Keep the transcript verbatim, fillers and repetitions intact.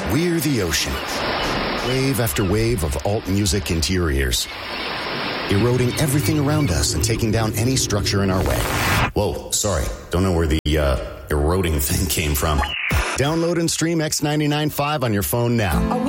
We're the ocean. Wave after wave of alt music into your ears. Eroding everything around us and taking down any structure in our way. Whoa, sorry. Don't know where the uh, eroding thing came from. Download and stream X ninety-nine point five on your phone now.